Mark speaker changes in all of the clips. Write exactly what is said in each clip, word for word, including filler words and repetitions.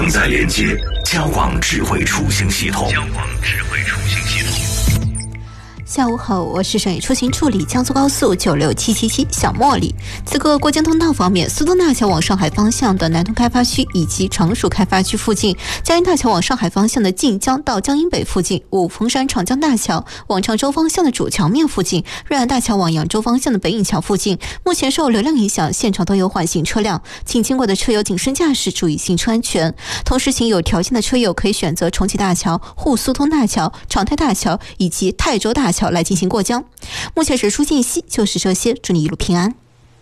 Speaker 1: 正在连接交广智慧出行系统。交广智慧出行系统。
Speaker 2: 下午好，我是省域出行助理江苏高速九六七七七小茉莉。此刻过江通道方面，苏东大桥往上海方向的南通开发区以及常熟开发区附近，江阴大桥往上海方向的晋江到江阴北附近，五峰山长江大桥往常州方向的主桥面附近，瑞安大桥往扬州方向的北引桥附近，目前受流量影响，现场都有缓行车辆，请经过的车友谨慎驾驶，注意行车安全。同时，请有条件的车友可以选择重启大桥、沪苏通大桥、长泰大桥以及泰州大桥来进行过江。目前指出信息就是这些，祝你一路平安。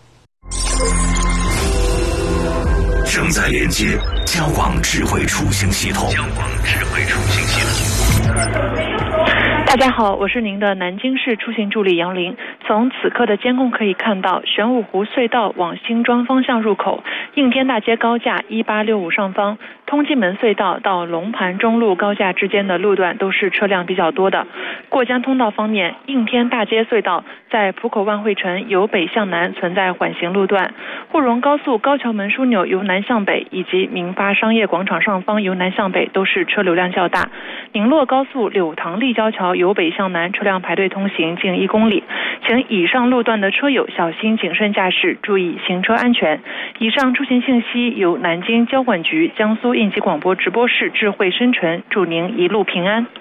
Speaker 1: 正在连接交广智慧出行系统。交广智慧出行系统。
Speaker 3: 大家好，我是您的南京市出行助理杨玲。从此刻的监控可以看到，玄武湖隧道往新庄方向入口，应天大街高架一八六五上方，通济门隧道到龙盘中路高架之间的路段都是车辆比较多的。过江通道方面，应天大街隧道在浦口万汇城由北向南存在缓行路段，沪蓉高速高桥门枢纽由南向北以及民发商业广场上方由南向北都是车流量较大。宁洛高速柳塘立交桥由北向南车辆排队通行近一公里，请以上路段的车友小心谨慎驾驶，注意行车安全。以上出行信息由南京交管局江苏应急广播直播室智慧生成，祝您一路平安。